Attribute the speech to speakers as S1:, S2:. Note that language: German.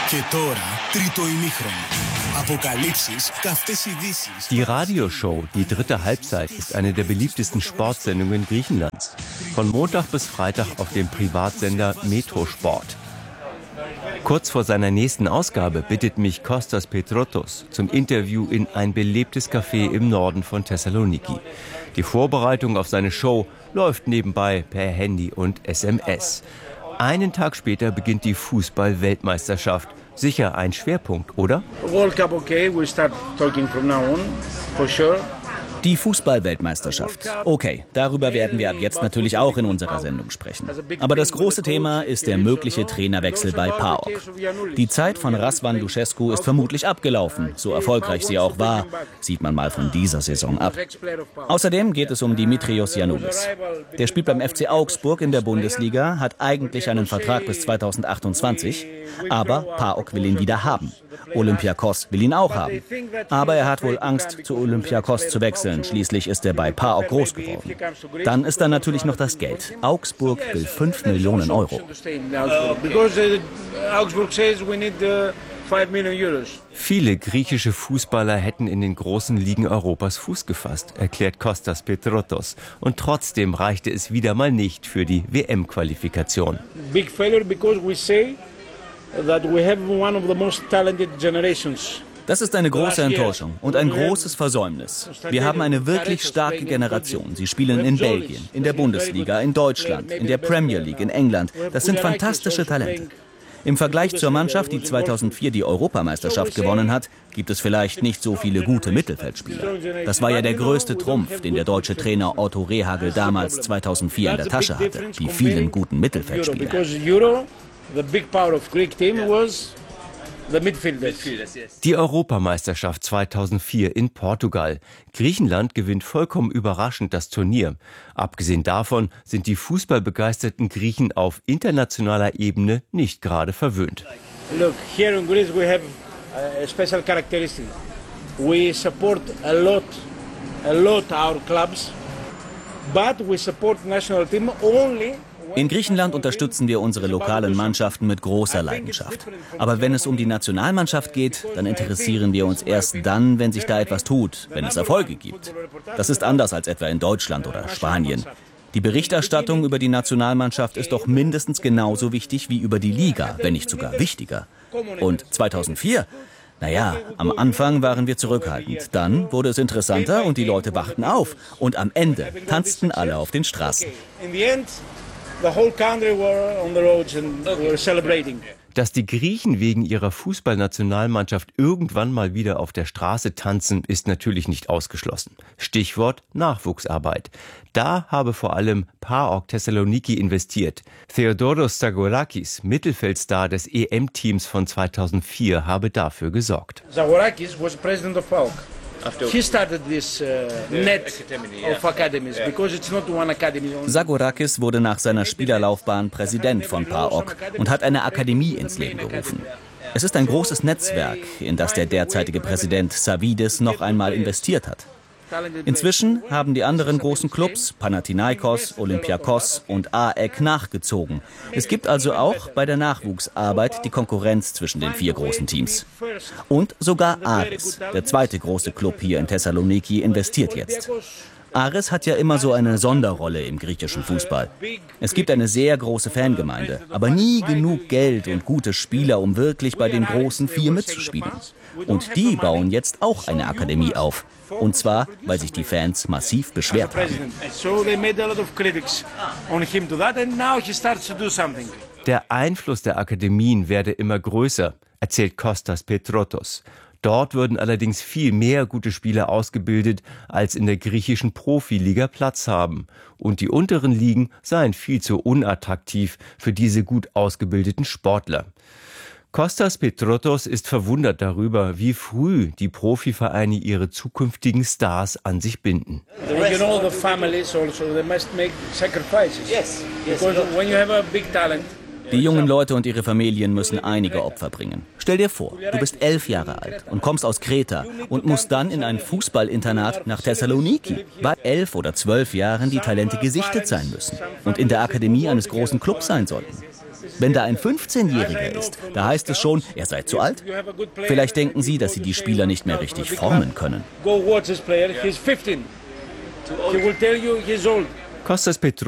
S1: Die Radioshow Die dritte Halbzeit ist eine der beliebtesten Sportsendungen Griechenlands. Von Montag bis Freitag auf dem Privatsender Metrosport. Kurz vor seiner nächsten Ausgabe bittet mich Kostas Petrotos zum Interview in ein belebtes Café im Norden von Thessaloniki. Die Vorbereitung auf seine Show läuft nebenbei per Handy und SMS. Einen Tag später beginnt die Fußball-Weltmeisterschaft. Sicher ein Schwerpunkt, oder?
S2: World Cup, okay, we'll start talking from now on, for sure.
S3: Die Fußball-Weltmeisterschaft. Okay, darüber werden wir ab jetzt natürlich auch in unserer Sendung sprechen. Aber das große Thema ist der mögliche Trainerwechsel bei PAOK. Die Zeit von Răzvan Dușescu ist vermutlich abgelaufen. So erfolgreich sie auch war, sieht man mal von dieser Saison ab. Außerdem geht es um Dimitrios Giannoulis. Der spielt beim FC Augsburg in der Bundesliga, hat eigentlich einen Vertrag bis 2028, aber PAOK will ihn wieder haben. Olympiakos will ihn auch haben. Aber er hat wohl Angst, zu Olympiakos zu wechseln. Schließlich ist er bei PAOK groß geworden. Dann ist da natürlich noch das Geld. Augsburg will 5 Millionen Euro.
S1: Viele griechische Fußballer hätten in den großen Ligen Europas Fuß gefasst, erklärt Kostas Petrotos. Und trotzdem reichte es wieder mal nicht für die WM-Qualifikation.
S2: Big failure because we say that we have one of the most talented generations.
S3: Das ist eine große Enttäuschung und ein großes Versäumnis. Wir haben eine wirklich starke Generation. Sie spielen in Belgien, in der Bundesliga, in Deutschland, in der Premier League, in England. Das sind fantastische Talente. Im Vergleich zur Mannschaft, die 2004 die Europameisterschaft gewonnen hat, gibt es vielleicht nicht so viele gute Mittelfeldspieler. Das war ja der größte Trumpf, den der deutsche Trainer Otto Rehhagel damals 2004 in der Tasche hatte, die vielen guten Mittelfeldspieler.
S2: The big power of Greek team was the midfielders.
S1: Die Europameisterschaft 2004 in Portugal. Griechenland gewinnt vollkommen überraschend das Turnier. Abgesehen davon sind die fußballbegeisterten Griechen auf internationaler Ebene nicht gerade verwöhnt.
S2: Look, here in Greece we have a special characteristic. We support a lot our clubs, but we support national team only.
S3: In Griechenland unterstützen wir unsere lokalen Mannschaften mit großer Leidenschaft. Aber wenn es um die Nationalmannschaft geht, dann interessieren wir uns erst dann, wenn sich da etwas tut, wenn es Erfolge gibt. Das ist anders als etwa in Deutschland oder Spanien. Die Berichterstattung über die Nationalmannschaft ist doch mindestens genauso wichtig wie über die Liga, wenn nicht sogar wichtiger. Und 2004? Naja, am Anfang waren wir zurückhaltend. Dann wurde es interessanter und die Leute wachten auf. Und am Ende tanzten alle auf den Straßen.
S2: The whole country were on the roads and were celebrating.
S1: Dass die Griechen wegen ihrer Fußballnationalmannschaft irgendwann mal wieder auf der Straße tanzen, ist natürlich nicht ausgeschlossen. Stichwort Nachwuchsarbeit. Da habe vor allem PAOK Thessaloniki investiert. Theodoros Zagorakis, Mittelfeldstar des EM-Teams von 2004, habe dafür gesorgt.
S2: Zagorakis was president of PAOK. He started this net of academies because it's not one academy.
S3: Zagorakis wurde nach seiner Spielerlaufbahn Präsident von PAOK und hat eine Akademie ins Leben gerufen. Es ist ein großes Netzwerk, in das der derzeitige Präsident Savvidis noch einmal investiert hat. Inzwischen haben die anderen großen Clubs, Panathinaikos, Olympiakos und AEK, nachgezogen. Es gibt also auch bei der Nachwuchsarbeit die Konkurrenz zwischen den 4 großen Teams. Und sogar Aris, der zweite große Club hier in Thessaloniki, investiert jetzt. Aris hat ja immer so eine Sonderrolle im griechischen Fußball. Es gibt eine sehr große Fangemeinde, aber nie genug Geld und gute Spieler, um wirklich bei den großen 4 mitzuspielen. Und die bauen jetzt auch eine Akademie auf. Und zwar, weil sich die Fans massiv beschwert haben.
S1: Der Einfluss der Akademien werde immer größer, erzählt Kostas Petrotos. Dort würden allerdings viel mehr gute Spieler ausgebildet, als in der griechischen Profiliga Platz haben. Und die unteren Ligen seien viel zu unattraktiv für diese gut ausgebildeten Sportler. Kostas Petrotos ist verwundert darüber, wie früh die Profivereine ihre zukünftigen Stars an sich binden.
S3: Die jungen Leute und ihre Familien müssen einige Opfer bringen. Stell dir vor, du bist 11 Jahre alt und kommst aus Kreta und musst dann in ein Fußballinternat nach Thessaloniki. Bei 11 oder 12 Jahren die Talente gesichtet sein müssen und in der Akademie eines großen Clubs sein sollten. Wenn da ein 15-Jähriger ist, da heißt es schon, er sei zu alt. Vielleicht denken Sie, dass Sie die Spieler nicht mehr richtig formen können.
S2: Go watch this player, he's 15. He will tell you he's old.
S1: Kostas Petroulis